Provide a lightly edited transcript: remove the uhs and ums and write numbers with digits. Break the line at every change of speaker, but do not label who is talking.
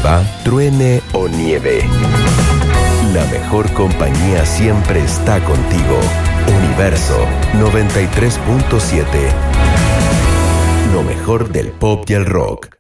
llueva, truene o nieve. La mejor compañía siempre está contigo. Universo 93.7. Lo mejor del pop y el rock.